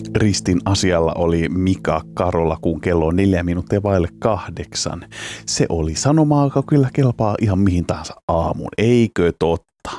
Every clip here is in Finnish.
Ristin asialla oli Mika Karola, kun kello on 7:04. Se oli sanomaa, joka kyllä kelpaa ihan mihin tahansa aamuun. Eikö totta?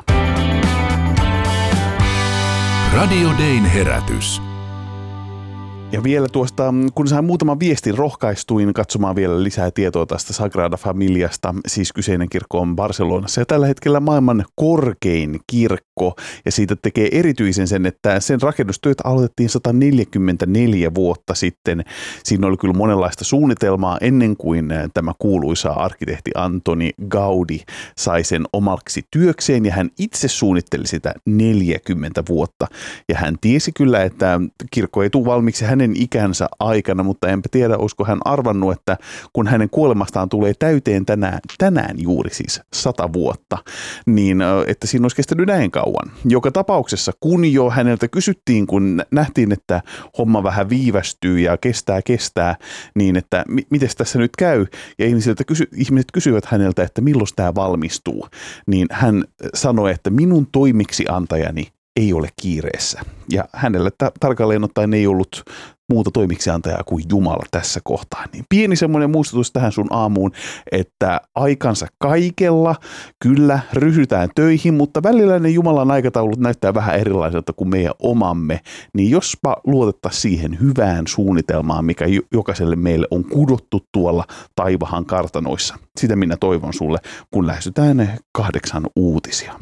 Radio Dayn herätys. Ja vielä tuosta, kun sain muutaman viestin, rohkaistuin katsomaan vielä lisää tietoa tästä Sagrada Familiasta. Siis kyseinen kirkko on Barcelonassa ja tällä hetkellä maailman korkein kirkko. Ja siitä tekee erityisen sen, että sen rakennustyöt aloitettiin 144 vuotta sitten. Siinä oli kyllä monenlaista suunnitelmaa ennen kuin tämä kuuluisa arkkitehti Antoni Gaudi sai sen omaksi työkseen. Ja hän itse suunnitteli sitä 40 vuotta. Ja hän tiesi kyllä, että kirkko ei tule valmiiksi hänen ikänsä aikana, mutta enpä tiedä, olisiko hän arvannut, että kun hänen kuolemastaan tulee täyteen tänään juuri siis 100 vuotta, niin että siinä olisi kestänyt näin kauan. Joka tapauksessa, kun jo häneltä kysyttiin, kun nähtiin, että homma vähän viivästyy ja kestää, niin että miten tässä nyt käy, ja ihmiset kysyivät häneltä, että milloin tämä valmistuu, niin hän sanoi, että minun toimiksiantajani ei ole kiireessä. Ja hänellä tarkalleen ottaen ei ollut muuta toimiksiantajaa kuin Jumala tässä kohtaa. Niin pieni semmoinen muistutus tähän sun aamuun, että aikansa kaikella kyllä ryhdytään töihin, mutta välillä ne Jumalan aikataulut näyttää vähän erilaiselta kuin meidän omamme. Niin jospa luotettaisiin siihen hyvään suunnitelmaan, mikä jokaiselle meille on kudottu tuolla taivahan kartanoissa. Sitä minä toivon sulle, kun lähestytään 8 uutisia.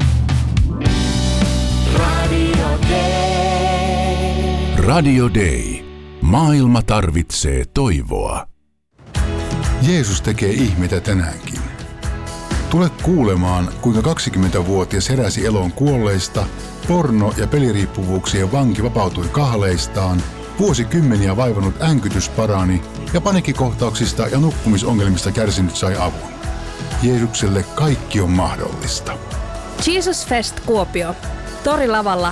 Radio Day. Maailma tarvitsee toivoa. Jeesus tekee ihmeitä tänäänkin. Tule kuulemaan, kuinka 20-vuotias heräsi eloon kuolleista, porno- ja peliriippuvuuksien vanki vapautui kahleistaan, vuosikymmeniä vaivannut änkytys parani ja paniikkikohtauksista ja nukkumisongelmista kärsinyt sai avun. Jeesukselle kaikki on mahdollista. Jesus Fest Kuopio. Torilavalla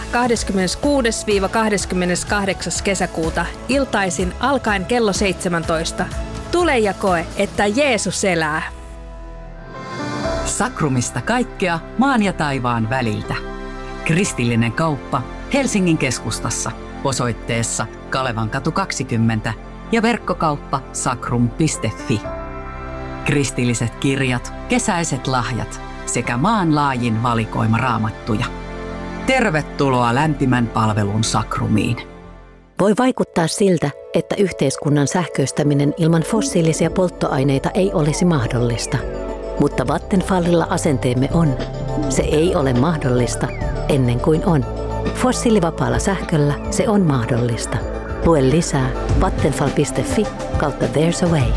26-28. kesäkuuta iltaisin alkaen kello 17. Tule ja koe, että Jeesus elää. Sakrumista kaikkea maan ja taivaan väliltä. Kristillinen kauppa Helsingin keskustassa osoitteessa Kalevankatu 20 ja verkkokauppa sakrum.fi. Kristilliset kirjat, kesäiset lahjat sekä maan laajin valikoima raamattuja. Tervetuloa lämpimän palvelun Sakrumiin. Voi vaikuttaa siltä, että yhteiskunnan sähköistäminen ilman fossiilisia polttoaineita ei olisi mahdollista. Mutta Vattenfallilla asenteemme on. Se ei ole mahdollista ennen kuin on. Fossiilivapaalla sähköllä se on mahdollista. Lue lisää vattenfall.fi/There's a way.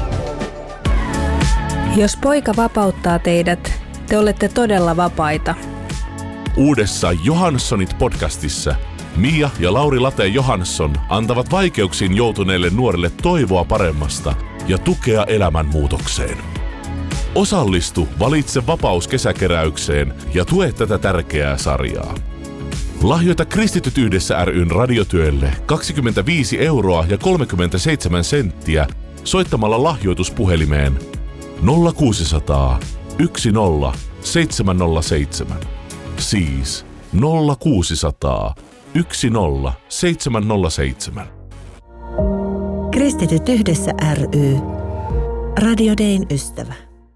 Jos poika vapauttaa teidät, te olette todella vapaita. Uudessa Johanssonit-podcastissa Mia ja Lauri Late Johansson antavat vaikeuksiin joutuneille nuorille toivoa paremmasta ja tukea elämänmuutokseen. Osallistu Valitse vapaus -kesäkeräykseen ja tue tätä tärkeää sarjaa. Lahjoita Kristityt yhdessä ry:n radiotyölle 25 € ja 37 senttiä soittamalla lahjoituspuhelimeen 0600 10 707. Siis 0600 10 707. Kristityt yhdessä ry. Radio Dayn ystävä.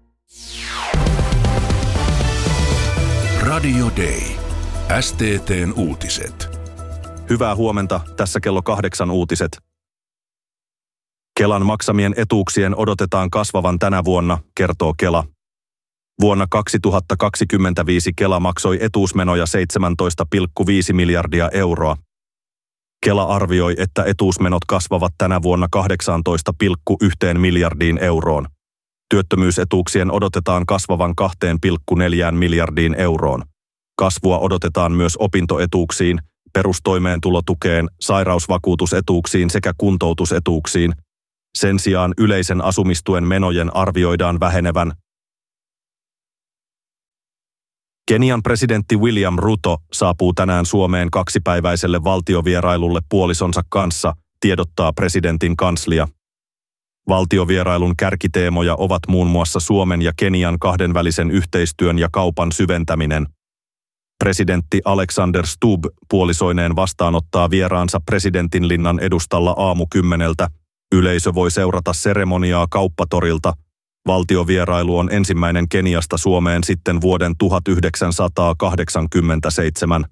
Radio Day. STT:n uutiset. Hyvää huomenta, tässä kello 8 uutiset. Kelan maksamien etuuksien odotetaan kasvavan tänä vuonna, kertoo Kela. Vuonna 2025 Kela maksoi etuusmenoja 17,5 miljardia euroa. Kela arvioi, että etuusmenot kasvavat tänä vuonna 18,1 miljardiin euroon. Työttömyysetuuksien odotetaan kasvavan 2,4 miljardiin euroon. Kasvua odotetaan myös opintoetuuksiin, perustoimeentulotukeen, sairausvakuutusetuuksiin sekä kuntoutusetuuksiin. Sen sijaan yleisen asumistuen menojen arvioidaan vähenevän. Kenian presidentti William Ruto saapuu tänään Suomeen 2-päiväiselle valtiovierailulle puolisonsa kanssa, tiedottaa presidentin kanslia. Valtiovierailun kärkiteemoja ovat muun muassa Suomen ja Kenian kahdenvälisen yhteistyön ja kaupan syventäminen. Presidentti Alexander Stubb puolisoineen vastaanottaa vieraansa presidentinlinnan edustalla aamu 10. Yleisö voi seurata seremoniaa Kauppatorilta. Valtiovierailu on ensimmäinen Keniasta Suomeen sitten vuoden 1987.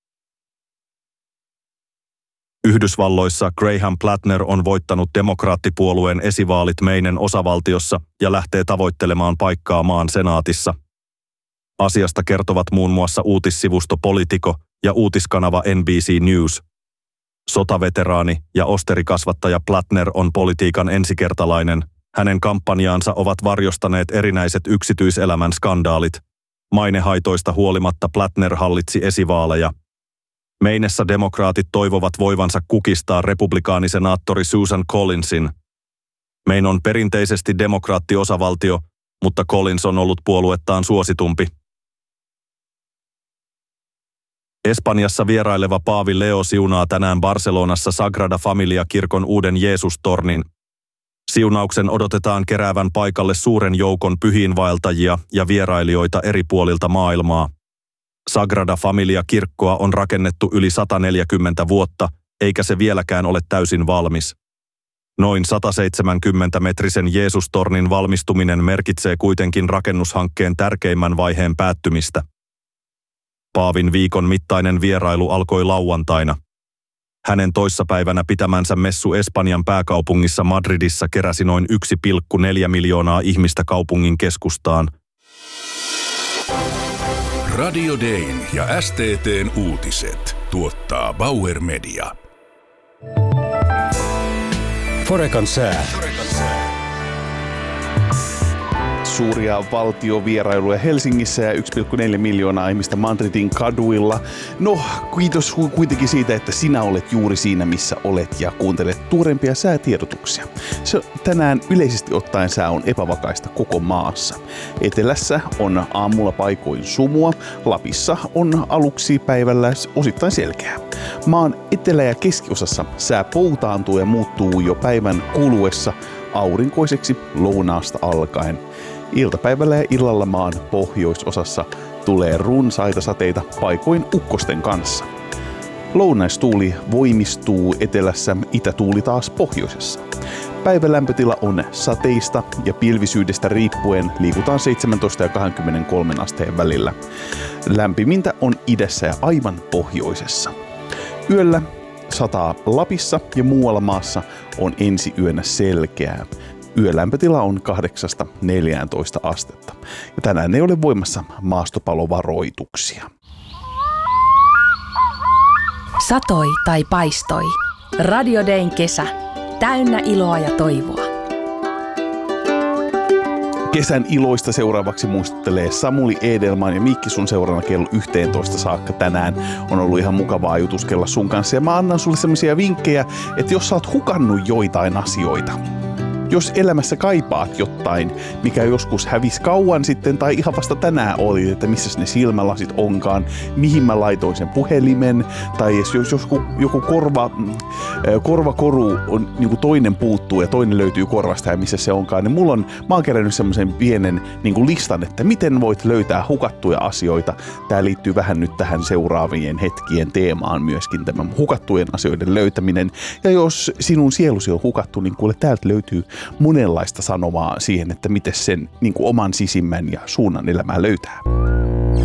Yhdysvalloissa Graham Plattner on voittanut demokraattipuolueen esivaalit Mainen osavaltiossa ja lähtee tavoittelemaan paikkaa maan senaatissa. Asiasta kertovat muun muassa uutissivusto Politico ja uutiskanava NBC News. Sotaveteraani ja osterikasvattaja Plattner on politiikan ensikertalainen. Hänen kampanjaansa ovat varjostaneet erinäiset yksityiselämän skandaalit. Mainehaitoista huolimatta Plattner hallitsi esivaaleja. Mainessa demokraatit toivovat voivansa kukistaa republikaanisenaattori Susan Collinsin. Maine on perinteisesti demokraattiosavaltio, mutta Collins on ollut puoluettaan suositumpi. Espanjassa vieraileva paavi Leo siunaa tänään Barcelonassa Sagrada Familia-kirkon uuden Jeesustornin. Siunauksen odotetaan keräävän paikalle suuren joukon pyhiinvaeltajia ja vierailijoita eri puolilta maailmaa. Sagrada Familia-kirkkoa on rakennettu yli 140 vuotta, eikä se vieläkään ole täysin valmis. Noin 170-metrisen Jeesustornin valmistuminen merkitsee kuitenkin rakennushankkeen tärkeimmän vaiheen päättymistä. Paavin viikon mittainen vierailu alkoi lauantaina. Hänen toissapäivänä pitämänsä messu Espanjan pääkaupungissa Madridissa keräsi noin 1,4 miljoonaa ihmistä kaupungin keskustaan. Radio Dayn ja STT:n uutiset tuottaa Bauer Media. Forekan sää. Suuria valtiovierailuja Helsingissä ja 1,4 miljoonaa ihmistä Madridin kaduilla. No, kiitos kuitenkin siitä, että sinä olet juuri siinä, missä olet ja kuuntelet tuorempia säätiedotuksia. Tänään yleisesti ottaen sää on epävakaista koko maassa. Etelässä on aamulla paikoin sumua, Lapissa on aluksi päivällä osittain selkeää. Maan etelä- ja keskiosassa sää poutaantuu ja muuttuu jo päivän kuluessa aurinkoiseksi lounaasta alkaen. Iltapäivällä ja illalla maan pohjoisosassa tulee runsaita sateita paikoin ukkosten kanssa. Lounaistuuli voimistuu etelässä, itätuuli taas pohjoisessa. Päivän lämpötila on sateista ja pilvisyydestä riippuen liikutaan 17 ja 23 asteen välillä. Lämpimintä on idässä ja aivan pohjoisessa. Yöllä sataa Lapissa ja muualla maassa on ensi yönä selkeää. Yölämpötila on 8-14 astetta. Ja tänään ei ole voimassa maastopalovaroituksia. Satoi tai paistoi. Radio Dayn kesä. Täynnä iloa ja toivoa. Kesän iloista seuraavaksi muistuttelee Samuli Edelman ja Mikki sun seurana kello 11 saakka tänään. On ollut ihan mukavaa jutuskella sun kanssa ja mä annan sulle sellaisia vinkkejä, että jos sä oot hukannut joitain asioita, jos elämässä kaipaat jotain, mikä joskus hävisi kauan sitten tai ihan vasta tänään oli, että missä ne silmälasit onkaan, mihin mä laitoin sen puhelimen, tai jos joku korvakoru on, niin kuin toinen puuttuu ja toinen löytyy korvasta ja missä se onkaan, niin mä oon kerännyt semmoisen pienen niin kuin listan, että miten voit löytää hukattuja asioita. Tää liittyy vähän nyt tähän seuraavien hetkien teemaan myöskin, tämä hukattujen asioiden löytäminen. Ja jos sinun sielusi on hukattu, niin kuule täältä löytyy monenlaista sanomaa siihen, että miten sen niin kuin oman sisimmän ja suunnan elämää löytää.